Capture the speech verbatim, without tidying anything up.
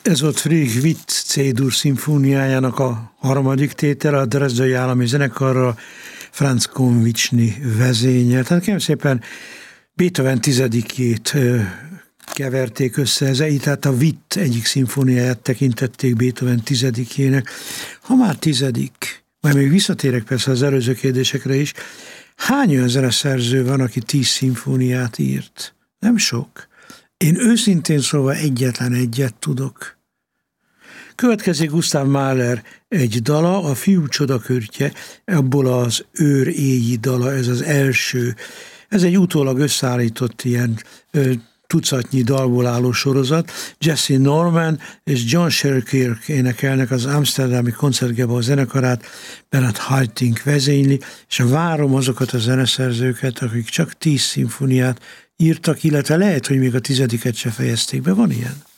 Ez volt Friedrich Witt C-dur szimfóniájának a harmadik tétele, a Dresdai Állami Zenekarra Franz Konvicsny vezényel. Tehát kérem szépen Beethoven tizedikét keverték össze ezzel, tehát a Witt egyik szimfóniáját tekintették Beethoven tizedikének. Ha már tizedik, majd még visszatérek persze az előző kérdésekre is, hány olyan zeneszerző van, aki tíz szimfóniát írt? Nem sok. Én őszintén szólva egyetlen egyet tudok. Következik Gustav Mahler egy dala, a Fiú csodakörtje, abból az Őr éji dala, ez az első. Ez egy utólag összeállított ilyen ö, tucatnyi dalból álló sorozat. Jesse Norman és John Sherkirk énekelnek, az Amsterdami Koncertgebouw zenekarát Bernhard Haitink vezényli, és várom azokat a zeneszerzőket, akik csak tíz szimfóniát írtak, illetve lehet, hogy még a tizediket se fejezték be. Van ilyen?